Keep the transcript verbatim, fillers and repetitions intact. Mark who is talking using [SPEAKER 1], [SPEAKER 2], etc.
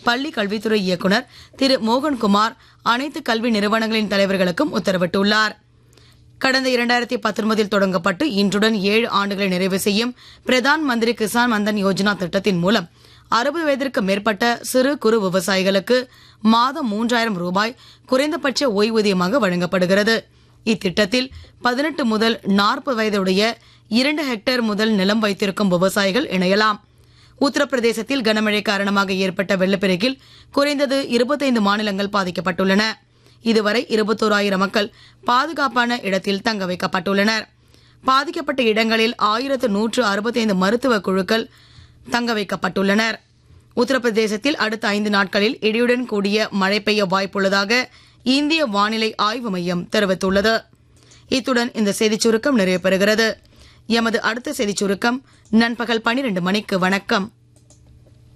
[SPEAKER 1] பள்ளி கல்வித்துறை இயக்குநர் திரு மோகன்குமார் அனைத்து கல்வி நிறுவனங்களின் தலைவர்களுக்கும் உத்தரவிட்டுள்ளார். கடந்த இரண்டாயிரத்தி பத்தொன்பதில் தொடங்கப்பட்டு இன்றுடன் ஏழு ஆண்டுகளை நிறைவு செய்யும் பிரதான் மந்திரி கிசான் மந்தன் யோஜனா திட்டத்தின் மூலம் அறுபது வயதிற்கு மேற்பட்ட சிறு குறு விவசாயிகளுக்கு மாதம் மூன்றாயிரம் ரூபாய் குறைந்தபட்ச ஓய்வூதியமாக வழங்கப்படுகிறது. இத்திட்டத்தில் பதினெட்டு முதல் நாற்பது வயதுடைய இரண்டு ஹெக்டேர் முதல் நிலம் வைத்திருக்கும் விவசாயிகள் இணையலாம். உத்தரப்பிரதேசத்தில் கனமழை காரணமாக ஏற்பட்ட வெள்ளப்பெருக்கில் குறைந்தது இருபத்தைந்து மாநிலங்கள் பாதிக்கப்பட்டுள்ளன. இதுவரை இருபத்தோராயிரம் மக்கள் பாதுகாப்பான இடத்தில் தங்க வைக்கப்பட்டுள்ளனர். பாதிக்கப்பட்ட இடங்களில் ஆயிரத்து நூற்று அறுபத்தைந்து மருத்துவ குழுக்கள் தங்க வைக்கப்பட்டுள்ளனர். உத்தரப்பிரதேசத்தில் அடுத்த ஐந்து நாட்களில் இடியுடன் கூடிய மழை பெய்ய வாய்ப்புள்ளதாக இந்திய வானிலை ஆய்வு மையம் தெரிவித்துள்ளது. இத்துடன் இந்த செய்திச் சுருக்கம் நிறைவு பெறுகிறது. எமது அடுத்த செய்திச் சுருக்கம் நண்பகல் பனிரெண்டு மணிக்கு. வணக்கம்.